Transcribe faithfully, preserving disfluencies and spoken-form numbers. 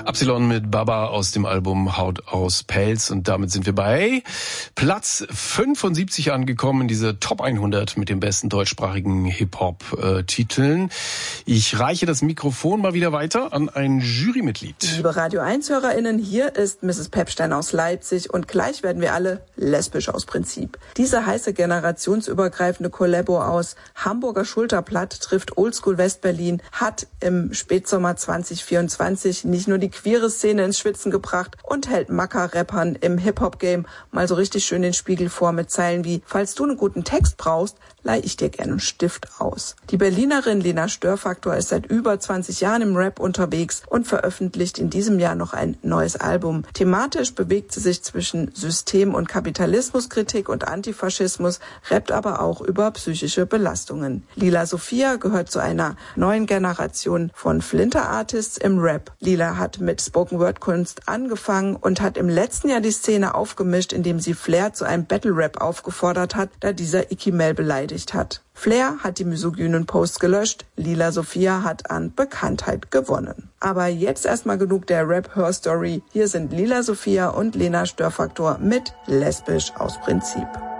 Absilon mit Baba aus dem Album Haut aus Pelz. Und damit sind wir bei Platz fünfundsiebzig angekommen, diese Top hundert mit den besten deutschsprachigen Hip-Hop-Titeln. Ich reiche das Mikrofon mal wieder weiter an ein Jurymitglied. Liebe Radio eins-HörerInnen, hier ist Misses Pepstein aus Leipzig und gleich werden wir alle lesbisch aus Prinzip. Diese heiße generationsübergreifende Kollabo aus Hamburger Schulterblatt trifft Oldschool Westberlin, hat im Spätsommer zwanzig vierundzwanzig nicht nur die queere Szene ins Schwitzen gebracht und hält Macker-Rappern im Hip-Hop-Game mal so richtig schön den Spiegel vor mit Zeilen wie: Falls du einen guten Text brauchst, leih ich dir gerne einen Stift aus. Die Berlinerin Lena Störfaktor ist seit über zwanzig Jahren im Rap unterwegs und veröffentlicht in diesem Jahr noch ein neues Album. Thematisch bewegt sie sich zwischen System- und Kapitalismuskritik und Antifaschismus, rappt aber auch über psychische Belastungen. Lila Sophia gehört zu einer neuen Generation von Flinter-Artists im Rap. Lila hat mit Spoken-Word-Kunst angefangen und hat im letzten Jahr die Szene aufgemischt, indem sie Flair zu einem Battle-Rap aufgefordert hat, da dieser Icky Mel beleidigt hat. Flair hat die misogynen Posts gelöscht, Lila Sophia hat an Bekanntheit gewonnen. Aber jetzt erstmal genug der Rap-Hör-Story. Hier sind Lila Sophia und Lena Störfaktor mit Lesbisch aus Prinzip.